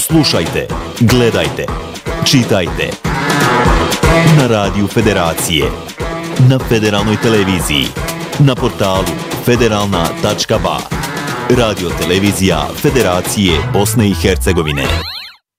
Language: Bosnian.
Slušajte, gledajte, čitajte. Na Radiju Federacije, na Federalnoj televiziji, na portalu federalna.ba. Radio televizija Federacije Bosne i Hercegovine.